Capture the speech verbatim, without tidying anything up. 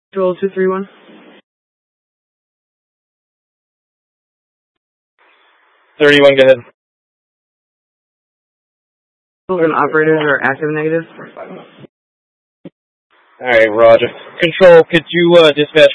Control two three one. thirty-one, go ahead. Children operators are active negative. Alright, Roger. Control, could you uh, dispatch